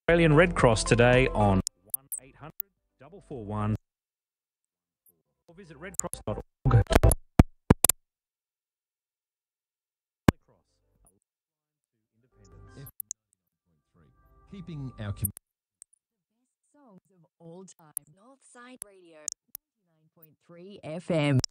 Australian Red Cross today on 1800 441 or visit redcross.org. Keeping our community. Songs of all time. Northside Radio 99.3 FM.